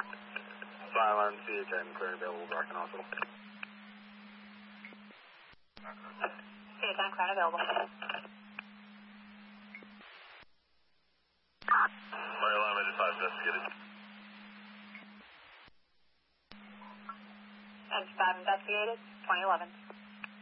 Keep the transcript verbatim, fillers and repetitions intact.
Silent, C H N, clear available, Brockton Hospital. C H N, clear available. Fire alarm engine five investigated. Engine five investigated, twenty eleven.